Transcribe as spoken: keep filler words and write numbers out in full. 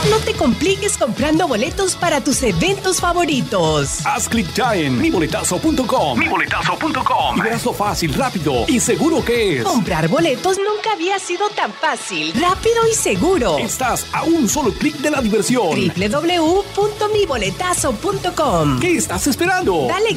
No te compliques comprando boletos para tus eventos favoritos. Haz clic ya en mi boletazo punto com. mi boletazo punto com. Y verás lo fácil, rápido y seguro que es. Comprar boletos nunca había sido tan fácil, rápido y seguro. Estás a un solo clic de la diversión. doble u doble u doble u punto mi boletazo punto com. ¿Qué estás esperando? Dale